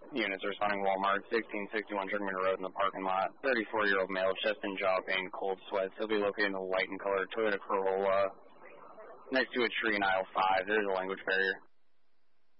Units responding Walmart, 1661 Jerkman Road in the parking lot. 34-year-old male, chest and jaw pain, cold sweats. He'll be located in the white and colored Toyota Corolla next to a tree in aisle 5. There's a language barrier.